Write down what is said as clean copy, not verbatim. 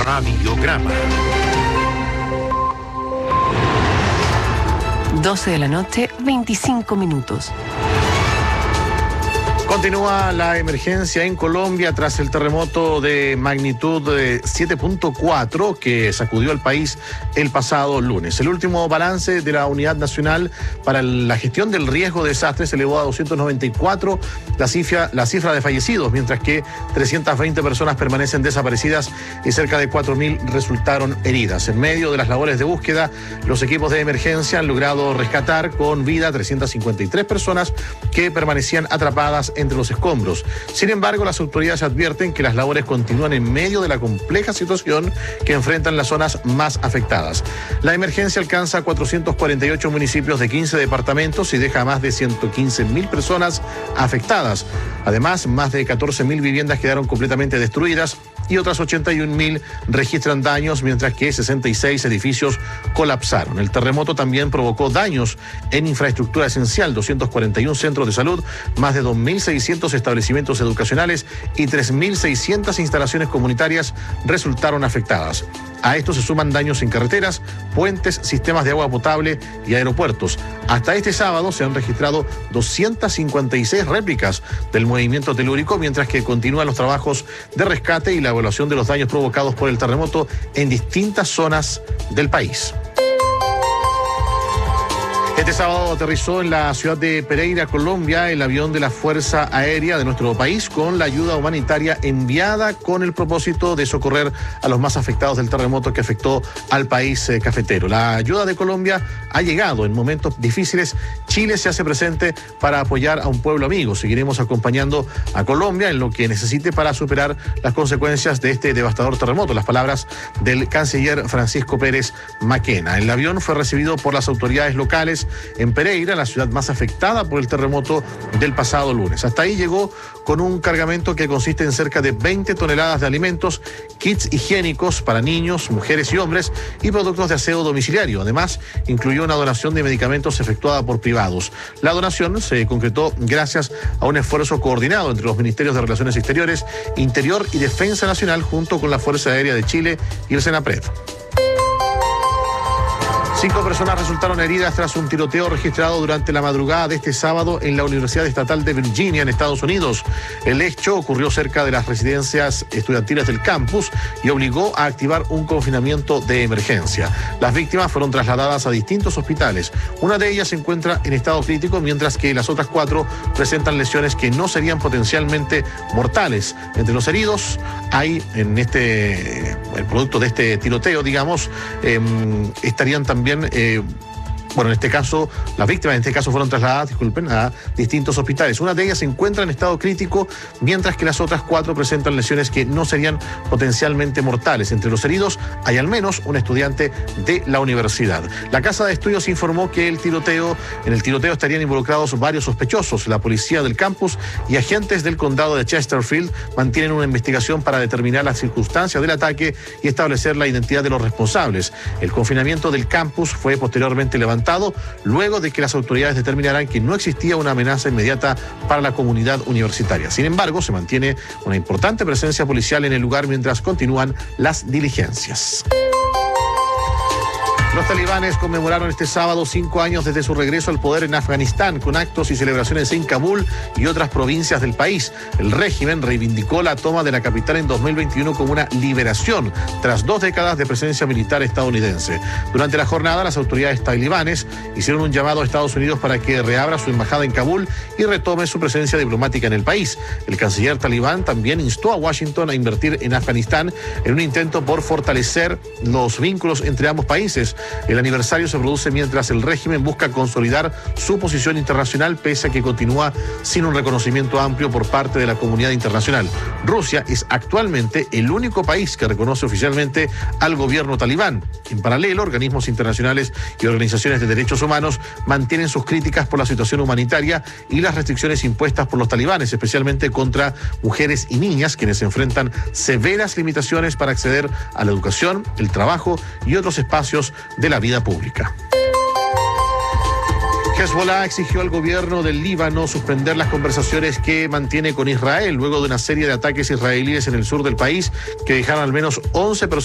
Radiograma. 12 de la noche, 25 minutos. Continúa la emergencia en Colombia tras el terremoto de magnitud de 7.4 que sacudió al país el pasado lunes. El último balance de la Unidad Nacional para la Gestión del Riesgo de Desastres se elevó a 294 la cifra de fallecidos, mientras que 320 personas permanecen desaparecidas y cerca de 4.000 resultaron heridas. En medio de las labores de búsqueda, los equipos de emergencia han logrado rescatar con vida 353 personas que permanecían atrapadas entre los escombros. Sin embargo, las autoridades advierten que las labores continúan en medio de la compleja situación que enfrentan las zonas más afectadas. La emergencia alcanza 448 municipios de 15 departamentos y deja a más de 115.000 personas afectadas. Además, más de 14.000 viviendas quedaron completamente destruidas y otras 81.000 registran daños, mientras que 66 edificios colapsaron. El terremoto también provocó daños en infraestructura esencial, 241 centros de salud, más de 2.600 establecimientos educacionales y 3.600 instalaciones comunitarias resultaron afectadas. A esto se suman daños en carreteras, puentes, sistemas de agua potable y aeropuertos. Hasta este sábado se han registrado 256 réplicas del movimiento telúrico, mientras que continúan los trabajos de rescate y la evaluación de los daños provocados por el terremoto en distintas zonas del país. Este sábado aterrizó en la ciudad de Pereira, Colombia, el avión de la Fuerza Aérea de nuestro país con la ayuda humanitaria enviada con el propósito de socorrer a los más afectados del terremoto que afectó al país cafetero. La ayuda de Colombia ha llegado en momentos difíciles. Chile se hace presente para apoyar a un pueblo amigo. Seguiremos acompañando a Colombia en lo que necesite para superar las consecuencias de este devastador terremoto. Las palabras del canciller Francisco Pérez Maquena. El avión fue recibido por las autoridades locales en Pereira, la ciudad más afectada por el terremoto del pasado lunes. Hasta ahí llegó con un cargamento que consiste en cerca de 20 toneladas de alimentos, kits higiénicos para niños, mujeres y hombres y productos de aseo domiciliario. Además, incluyó una donación de medicamentos efectuada por privados. La donación se concretó gracias a un esfuerzo coordinado entre los Ministerios de Relaciones Exteriores, Interior y Defensa Nacional junto con la Fuerza Aérea de Chile y el Senapred. 5 personas resultaron heridas tras un tiroteo registrado durante la madrugada de este sábado en la Universidad Estatal de Virginia, en Estados Unidos. El hecho ocurrió cerca de las residencias estudiantiles del campus y obligó a activar un confinamiento de emergencia. Las víctimas fueron trasladadas a distintos hospitales. Una de ellas se encuentra en estado crítico, mientras que las otras 4 presentan lesiones que no serían potencialmente mortales. Entre los heridos hay el producto de este tiroteo, digamos, estarían también en este caso, las víctimas en este caso fueron trasladadas, a distintos hospitales. Una de ellas se encuentra en estado crítico, mientras que las otras 4 presentan lesiones que no serían potencialmente mortales. Entre los heridos hay al menos un estudiante de la universidad. La Casa de Estudios informó que en el tiroteo estarían involucrados varios sospechosos. La policía del campus y agentes del condado de Chesterfield mantienen una investigación para determinar las circunstancias del ataque y establecer la identidad de los responsables. El confinamiento del campus fue posteriormente levantado luego de que las autoridades determinaran que no existía una amenaza inmediata para la comunidad universitaria. Sin embargo, se mantiene una importante presencia policial en el lugar mientras continúan las diligencias. Los talibanes conmemoraron este sábado 5 años desde su regreso al poder en Afganistán, con actos y celebraciones en Kabul y otras provincias del país. El régimen reivindicó la toma de la capital en 2021 como una liberación, tras 2 décadas de presencia militar estadounidense. Durante la jornada, las autoridades talibanes hicieron un llamado a Estados Unidos para que reabra su embajada en Kabul y retome su presencia diplomática en el país. El canciller talibán también instó a Washington a invertir en Afganistán en un intento por fortalecer los vínculos entre ambos países. El aniversario se produce mientras el régimen busca consolidar su posición internacional, pese a que continúa sin un reconocimiento amplio por parte de la comunidad internacional. Rusia es actualmente el único país que reconoce oficialmente al gobierno talibán. En paralelo, organismos internacionales y organizaciones de derechos humanos mantienen sus críticas por la situación humanitaria y las restricciones impuestas por los talibanes, especialmente contra mujeres y niñas, quienes enfrentan severas limitaciones para acceder a la educación, el trabajo y otros espacios de la vida pública. Hezbollah exigió al gobierno del Líbano suspender las conversaciones que mantiene con Israel luego de una serie de ataques israelíes en el sur del país que dejaron al menos 11 personas